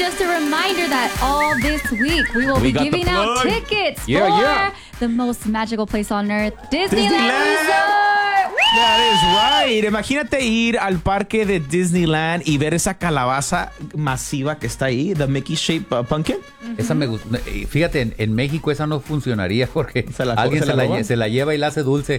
just a reminder that all this week we will be giving out tickets for the most magical place on earth, Disneyland Resort. That is right. Imagínate ir al parque de Disneyland y ver esa calabaza masiva que está ahí, the Mickey shaped pumpkin. Esa me gusta. Fíjate, en México esa no funcionaría porque alguien se la lleva y la hace dulce.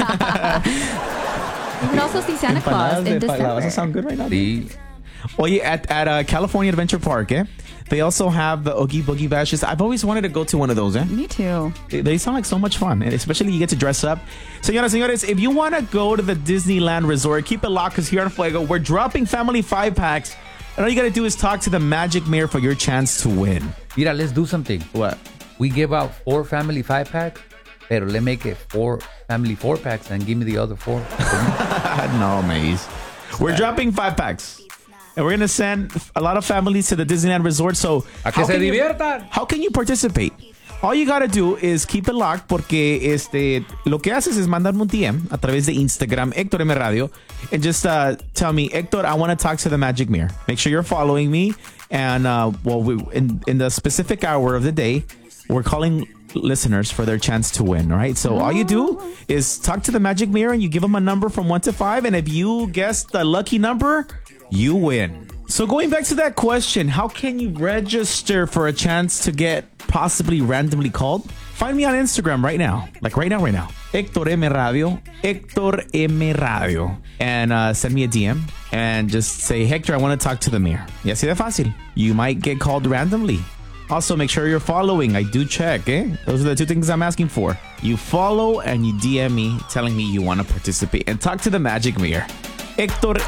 You can also see Santa Claus in December. Sound good right now. Sí. Oye, at California Adventure Park, they also have the Oogie Boogie Bashes. I've always wanted to go to one of those, Me too. They sound like so much fun, and especially you get to dress up. Señoras, señores, if you want to go to the Disneyland Resort, keep it locked because here on Fuego, we're dropping family 5-packs. And all you got to do is talk to the Magic Mirror for your chance to win. Mira, let's do something. What? We give out 4 family 5-packs, pero let make it 4 family 4-packs and give me the other 4. No, Maze. We're dropping 5-packs. And we're going to send a lot of families to the Disneyland Resort. So A que se diviertan. How can you participate? All you got to do is keep it locked porque lo que haces es mandarme un DM a través de Instagram, Héctor M Radio, and just tell me, Héctor, I want to talk to the Magic Mirror. Make sure you're following me. And, in the specific hour of the day, we're calling listeners for their chance to win, right? So all you do is talk to the Magic Mirror and you give them a number from 1 to 5. And if you guess the lucky number, you win. So going back to that question, how can you register for a chance to get possibly randomly called? Find me on Instagram right now. Like right now. Héctor M Radio. Héctor M Radio. And send me a DM and just say, Hector, I want to talk to the mirror. Y así de fácil. You might get called randomly. Also, make sure you're following. I do check, Those are the 2 things I'm asking for. You follow and you DM me telling me you want to participate and talk to the Magic Mirror. Héctor